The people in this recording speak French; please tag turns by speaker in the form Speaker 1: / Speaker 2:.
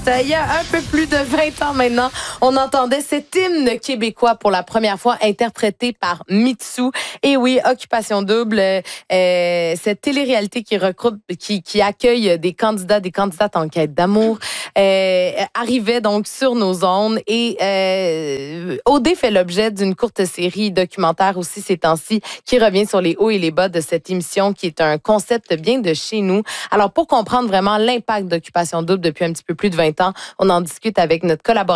Speaker 1: Il y a un peu plus de 20 ans maintenant, on entendait cet hymne québécois pour la première fois interprété par Mitsou. Et oui, Occupation Double, cette télé-réalité qui accueille des candidats, des candidates en quête d'amour, arrivait donc sur nos ondes. Et OD fait l'objet d'une courte série documentaire aussi ces temps-ci qui revient sur les hauts et les bas de cette émission qui est un concept bien de chez nous. Alors, pour comprendre vraiment l'impact d'Occupation Double depuis un petit peu plus de 20 ans, on en discute avec notre collaborateur